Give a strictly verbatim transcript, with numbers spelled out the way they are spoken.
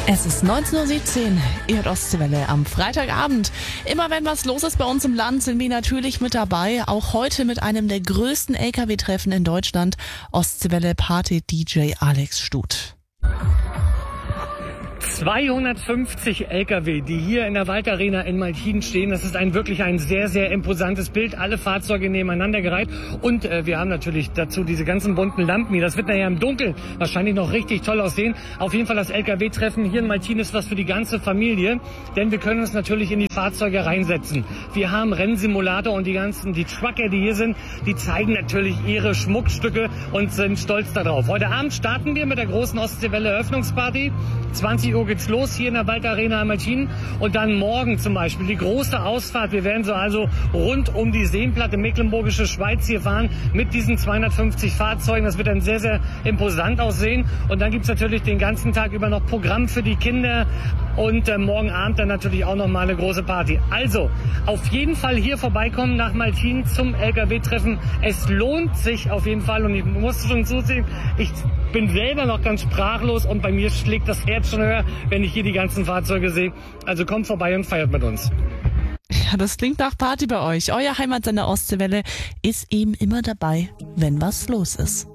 Es ist neunzehn Uhr siebzehn, ihr hört Ostseewelle am Freitagabend. Immer wenn was los ist bei uns im Land, sind wir natürlich mit dabei. Auch heute mit einem der größten L K W-Treffen in Deutschland. Ostseewelle Party-D J Alex Stut. zweihundertfünfzig L K W, die hier in der Waldarena in Malchin stehen. Das ist ein wirklich ein sehr, sehr imposantes Bild. Alle Fahrzeuge nebeneinander gereiht. Und äh, wir haben natürlich dazu diese ganzen bunten Lampen hier. Das wird nachher im Dunkeln wahrscheinlich noch richtig toll aussehen. Auf jeden Fall das L K W-Treffen hier in Malchin ist was für die ganze Familie. Denn wir können uns natürlich in die Fahrzeuge reinsetzen. Wir haben Rennsimulator und die ganzen, die Trucker, die hier sind, die zeigen natürlich ihre Schmuckstücke und sind stolz darauf. Heute Abend starten wir mit der großen Ostseewelle-Eröffnungsparty. zwanzig Uhr geht's los hier in der Waldarena in Malchin und dann morgen zum Beispiel die große Ausfahrt. Wir werden so also rund um die Seenplatte Mecklenburgische Schweiz hier fahren mit diesen zweihundertfünfzig Fahrzeugen. Das wird dann sehr, sehr imposant aussehen. Und dann gibt's natürlich den ganzen Tag über noch Programm für die Kinder und äh, morgen Abend dann natürlich auch noch mal eine große Party. Also auf jeden Fall hier vorbeikommen nach Malchin zum L K W-Treffen. Es lohnt sich auf jeden Fall und ich muss schon zusehen, ich bin selber noch ganz sprachlos und bei mir schlägt das Herz schon höher, wenn ich hier die ganzen Fahrzeuge sehe. Also kommt vorbei und feiert mit uns. Ja, das klingt nach Party bei euch. Euer Heimatsender Ostseewelle ist eben immer dabei, wenn was los ist.